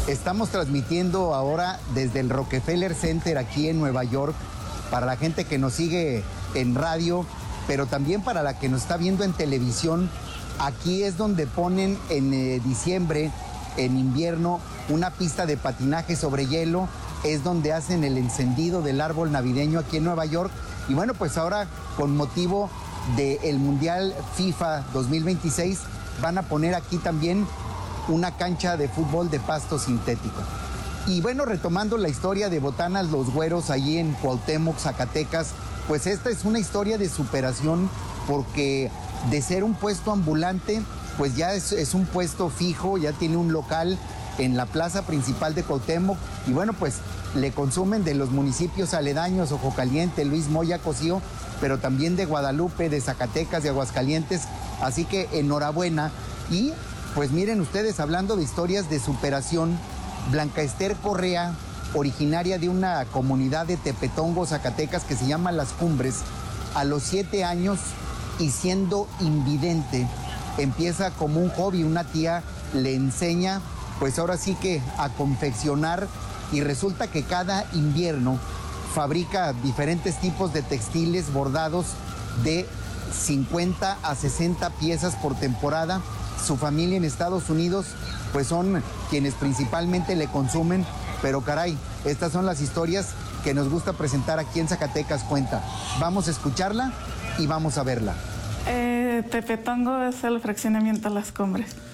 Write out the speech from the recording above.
Estamos transmitiendo ahora desde el Rockefeller Center aquí en Nueva York para la gente que nos sigue en radio, pero también para la que nos está viendo en televisión. Aquí es donde ponen en diciembre, en invierno, una pista de patinaje sobre hielo. Es donde hacen el encendido del árbol navideño aquí en Nueva York. Y bueno, pues ahora con motivo del Mundial FIFA 2026 van a poner aquí también una cancha de fútbol de pasto sintético. Y bueno, retomando la historia de Botanas Los Güeros allí en Cuauhtémoc, Zacatecas, pues esta es una historia de superación, porque de ser un puesto ambulante, pues ya es un puesto fijo, ya tiene un local en la plaza principal de Cuauhtémoc. Y bueno, pues le consumen de los municipios aledaños, Ojo Caliente, Luis Moya, Cocío, pero también de Guadalupe, de Zacatecas, de Aguascalientes. Así que enhorabuena. Y pues miren ustedes, hablando de historias de superación, Blanca Ester Correa, originaria de una comunidad de Tepetongo, Zacatecas, que se llama Las Cumbres, a los 7 años y siendo invidente, empieza como un hobby. Una tía le enseña, pues ahora sí que a confeccionar, y resulta que cada invierno fabrica diferentes tipos de textiles bordados de 50 a 60 piezas por temporada. Su familia en Estados Unidos pues son quienes principalmente le consumen, pero caray, estas son las historias que nos gusta presentar aquí en Zacatecas Cuenta. Vamos a escucharla y vamos a verla. Tepetongo es el fraccionamiento Las Cumbres.